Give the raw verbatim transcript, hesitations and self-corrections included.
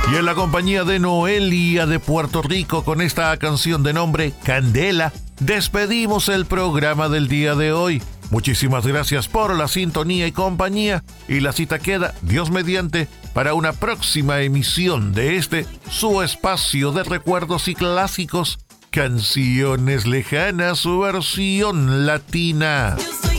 Y en la compañía de Noelia de Puerto Rico con esta canción de nombre Candela, despedimos el programa del día de hoy. Muchísimas gracias por la sintonía y compañía, y la cita queda, Dios mediante, para una próxima emisión de este, su espacio de recuerdos y clásicos, Canciones Lejanas, su versión latina. Yo soy